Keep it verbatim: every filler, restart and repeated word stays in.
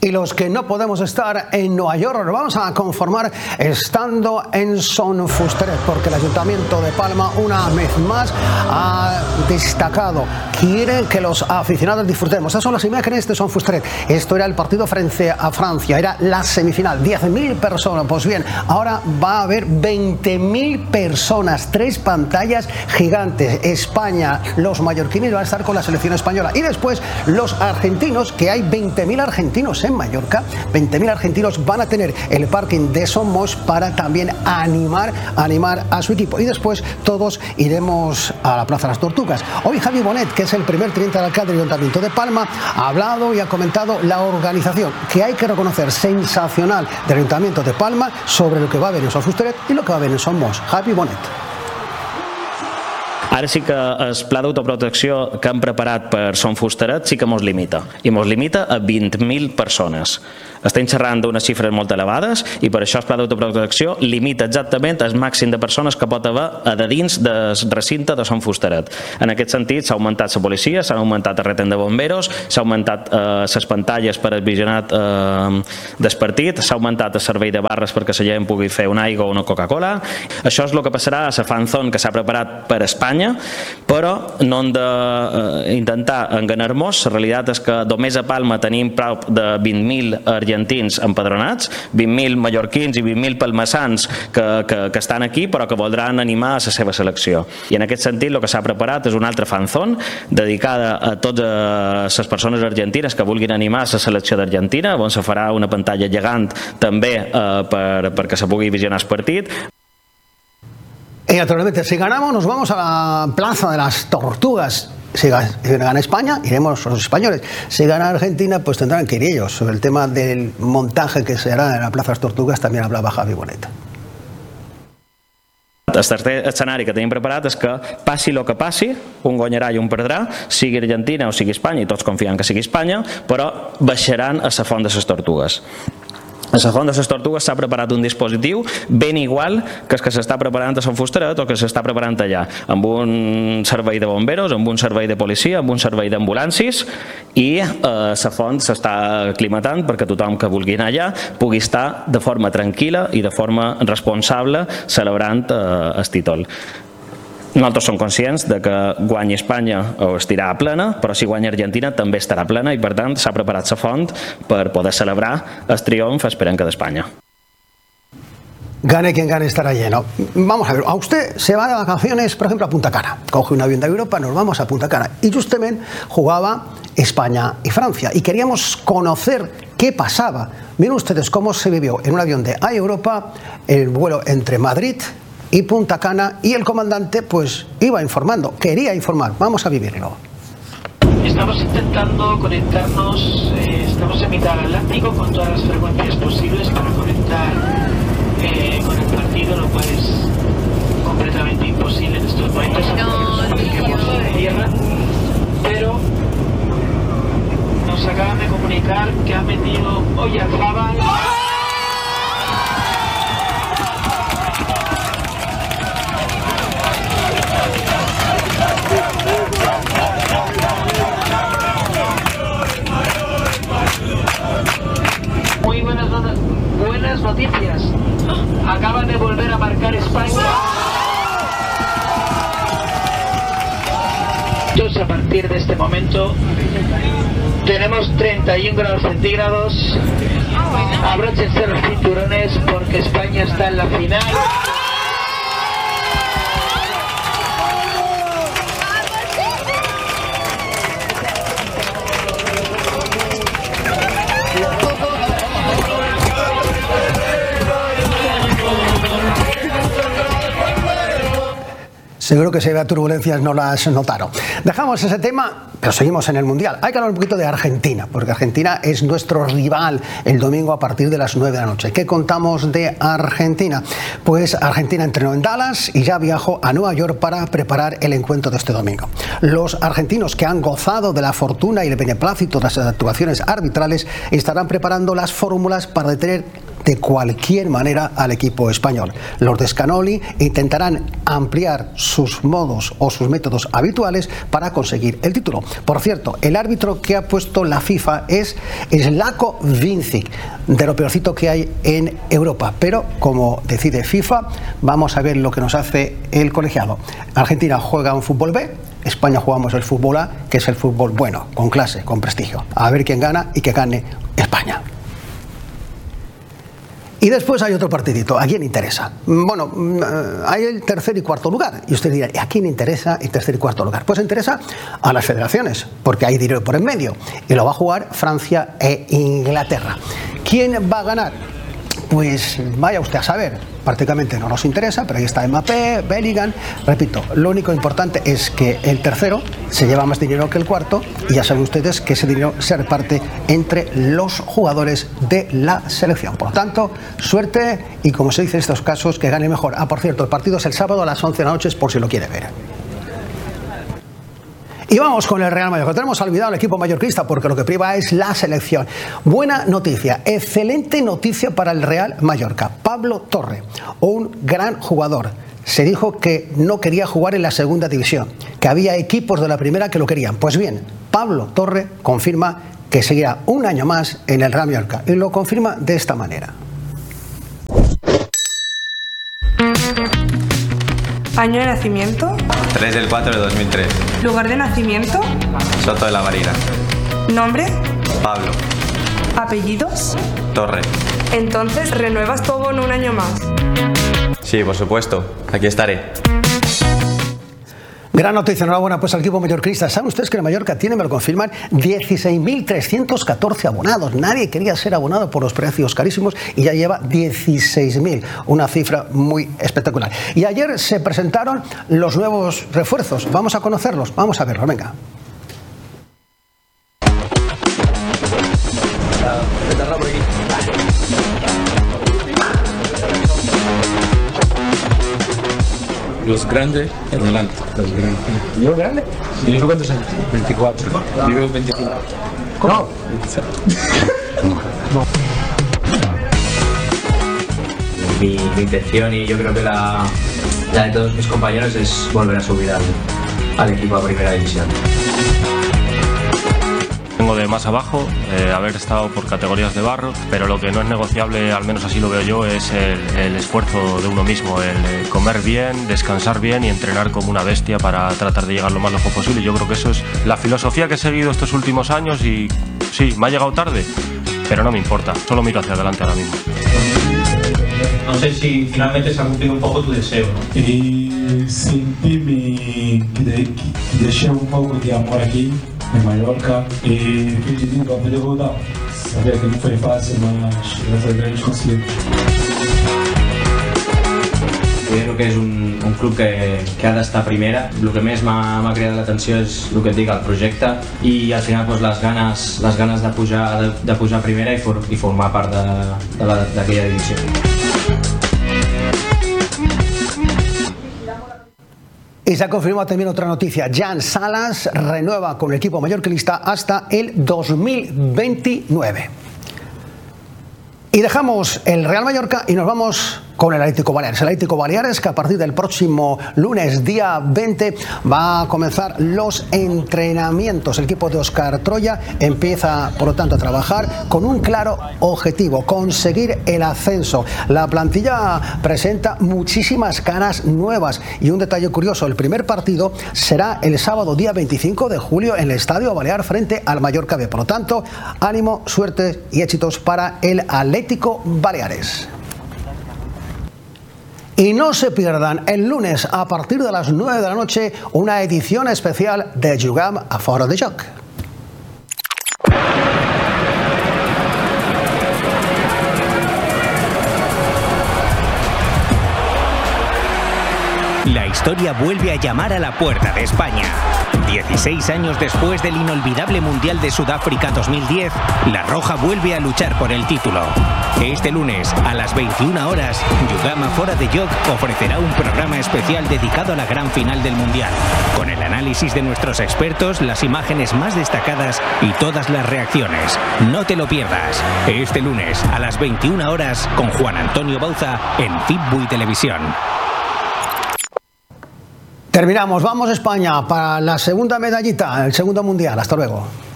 Y los que no podemos estar en Nueva York nos vamos a conformar estando en Son Fusteret, porque el Ayuntamiento de Palma una vez más ha destacado, quiere que los aficionados disfrutemos. Estas son las imágenes de Son Fusteret. Esto era el partido frente a Francia, era la semifinal, diez mil personas. Pues bien, ahora va a haber veinte mil personas, tres pantallas gigantes. España, los mallorquines van a estar con la selección española y después los argentinos, que hay veinte mil argentinos en Mallorca, veinte mil argentinos van a tener el parking de Somos para también animar, animar a su equipo. Y después todos iremos a la Plaza de las Tortugas. Hoy Javi Bonet, que es el primer teniente de alcalde del Ayuntamiento de Palma, ha hablado y ha comentado la organización, que hay que reconocer, sensacional, del Ayuntamiento de Palma sobre lo que va a haber en Son Fusteret i lo que va a haver en Somos. Javi Bonet. Ara sí que el pla d'autoprotecció que han preparat per Son Fusteret sí que mos limita, i mos limita a vint mil persones. Estem xerrant d'unes xifres molt elevades i per això el pla d'autoprotecció limita exactament el màxim de persones que pot haver a de dins del recinte de Son Fusteret. En aquest sentit s'ha augmentat la policia, s'ha augmentat el retent de bomberos, s'ha augmentat les eh, pantalles per al visionat eh, del partit, s'ha augmentat el servei de barres perquè la gent pugui fer una aigua o una Coca-Cola. Això és el que passarà a la fan zone que s'ha preparat per Espanya, però no hem d'intentar eh, enganar-nos. La realitat és que només a Palma tenim prop de vint mil argentins empadronats, vint mil mallorquins i vint mil palmassans que, que, que estan aquí però que voldran animar a la seva selecció. I en aquest sentit el que s'ha preparat és una altra fan zone dedicada a totes les persones argentines que vulguin animar a la selecció d'Argentina, on se farà una pantalla gegant també eh, per, perquè se pugui visionar el partit. Y naturalmente, si ganamos, nos vamos a la Plaza de las Tortugas. Si gana España, iremos los españoles. Si gana Argentina, pues tendrán que ir ellos. Sobre el tema del montaje que se hará en la Plaza de las Tortugas también hablaba Javi Bonet. El tercer escenari que tenim preparat és que passi el que passi, un guanyarà i un perdrà, sigui Argentina o sigui Espanya, i tots confien que sigui Espanya, però baixaran a la font de les Tortugues. A la font de les Tortugues s'ha preparat un dispositiu ben igual que el que s'està preparant a Son Fusteret o que s'està preparant allà, amb un servei de bomberos, amb un servei de policia, amb un servei d'ambulàncies, i eh, la font s'està aclimatant perquè tothom que vulgui anar allà pugui estar de forma tranquil·la i de forma responsable celebrant eh, el títol. Nosaltres som conscients de que guanyi Espanya o estirà a plena, però si guanya Argentina també estarà plena i per tant s'ha preparat la font per poder celebrar el triomf, esperem que d'Espanya. Gane quien gane, estará lleno. Vamos a ver, a usted se va de vacaciones, por ejemplo, a Punta Cana. Coge un avión de Europa, nos vamos a Punta Cana. Y justamente jugaba España y Francia. Y queríamos conocer qué pasaba. Miren ustedes cómo se vivió en un avión de A Europa el vuelo entre Madrid y Punta Cana, y el comandante pues iba informando, quería informar. Vamos a vivirlo. Estamos intentando conectarnos, eh, estamos en mitad del Atlántico con todas las frecuencias posibles para conectar eh, con el partido, lo cual es completamente imposible en estos momentos, no, tierra, pero nos acaban de comunicar que han metido hoy al Zabal. Muy buenas, buenas noticias. Acaba de volver a marcar España. Entonces, a partir de este momento tenemos treinta y un grados centígrados. Abróchense los cinturones porque España está en la final. Seguro que si había turbulencias no las notaron. Dejamos ese tema, pero seguimos en el Mundial. Hay que hablar un poquito de Argentina, porque Argentina es nuestro rival el domingo a partir de las nueve de la noche. ¿Qué contamos de Argentina? Pues Argentina entrenó en Dallas y ya viajó a Nueva York para preparar el encuentro de este domingo. Los argentinos, que han gozado de la fortuna y el beneplácito de las actuaciones arbitrales, estarán preparando las fórmulas para detener de cualquier manera al equipo español. Los de Scanoli intentarán ampliar sus modos o sus métodos habituales para conseguir el título. Por cierto, el árbitro que ha puesto la FIFA es Slavko Vincic, de lo peorcito que hay en Europa. Pero como decide FIFA, vamos a ver lo que nos hace el colegiado. Argentina juega un fútbol B, España jugamos el fútbol A, que es el fútbol bueno, con clase, con prestigio. A ver quién gana y que gane España. Y después hay otro partidito. ¿A quién interesa? Bueno, hay el tercer y cuarto lugar. Y usted dirá, ¿a quién interesa el tercer y cuarto lugar? Pues interesa a las federaciones, porque hay dinero por en medio. Y lo va a jugar Francia e Inglaterra. ¿Quién va a ganar? Pues vaya usted a saber. Prácticamente no nos interesa, pero ahí está Mbappé, Bellingham. Repito, lo único importante es que el tercero se lleva más dinero que el cuarto, y ya saben ustedes que ese dinero se reparte entre los jugadores de la selección. Por lo tanto, suerte y, como se dice en estos casos, que gane mejor. Ah, por cierto, el partido es el sábado a las once de la noche, por si lo quiere ver. Y vamos con el Real Mallorca. Tenemos olvidado el equipo mallorquista porque lo que priva es la selección. Buena noticia, excelente noticia para el Real Mallorca. Pablo Torre, un gran jugador. Se dijo que no quería jugar en la segunda división, que había equipos de la primera que lo querían. Pues bien, Pablo Torre confirma que seguirá un año más en el Real Mallorca, y lo confirma de esta manera. Año de nacimiento. tres del cuatro de dos mil tres. Lugar de nacimiento. Soto de la Marina. Nombre. Pablo. Apellidos. Torre. Entonces, ¿renuevas todo en un año más? Sí, por supuesto. Aquí estaré. Gran noticia, enhorabuena pues al equipo mallorquista. ¿Saben ustedes que en Mallorca tiene, me lo confirman, dieciséis mil trescientos catorce abonados? Nadie quería ser abonado por los precios carísimos y ya lleva dieciséis mil, una cifra muy espectacular. Y ayer se presentaron los nuevos refuerzos. Vamos a conocerlos, vamos a verlos, venga. Los grandes en adelante. Los grandes. ¿Yo grande? Sí. ¿Tú cuántos años? veinticuatro. Vivo veinticinco. ¿Cómo? No. Mi, mi intención, y yo creo que la, la de todos mis compañeros, es volver a subir al, al equipo a primera división. Vengo de más abajo, eh, haber estado por categorías de barro, pero lo que no es negociable, al menos así lo veo yo, es el, el esfuerzo de uno mismo, el eh, comer bien, descansar bien y entrenar como una bestia para tratar de llegar lo más lejos posible. Yo creo que eso es la filosofía que he seguido estos últimos años y sí, me ha llegado tarde, pero no me importa, solo miro hacia adelante ahora mismo. No sé si finalmente se ha cumplido un poco tu deseo, ¿no? Y sentí-me que deixei um pouco de amor aqui em Mallorca e fiz de tudo para poder voltar. Sabia que não foi fácil, mas graças a Deus conseguimos. Yo creo que és un, un club que, que ha d'estar a primera. El que més m'ha cridat l'atenció és el que et dic, el projecte, i al final pues, les ganes, les ganes de, pujar, de, de pujar a primera i, for, i formar part d'aquella divisió. Y se ha confirmado también otra noticia. Jan Salas renueva con el equipo mallorquinista hasta el dos mil veintinueve. Y dejamos el Real Mallorca y nos vamos con el Atlético Baleares. El Atlético Baleares, que a partir del próximo lunes, día veinte, va a comenzar los entrenamientos. El equipo de Óscar Troya empieza, por lo tanto, a trabajar con un claro objetivo: conseguir el ascenso. La plantilla presenta muchísimas caras nuevas. Y un detalle curioso: el primer partido será el sábado, día veinticinco de julio, en el Estadio Balear frente al Mallorca B. Por lo tanto, ánimo, suerte y éxitos para el Atlético Baleares. Y no se pierdan el lunes a partir de las nueve de la noche una edición especial de Juguem a Fora de Joc. La historia vuelve a llamar a la puerta de España. dieciséis años después del inolvidable Mundial de Sudáfrica dos mil diez, la Roja vuelve a luchar por el título. Este lunes, a las veintiuna horas, Yugama Fora de Joc ofrecerá un programa especial dedicado a la gran final del Mundial, con el análisis de nuestros expertos, las imágenes más destacadas y todas las reacciones. No te lo pierdas. Este lunes, a las veintiuna horas, con Juan Antonio Bauza en Fitbuy Televisión. Terminamos, vamos a España para la segunda medallita, el segundo mundial. Hasta luego.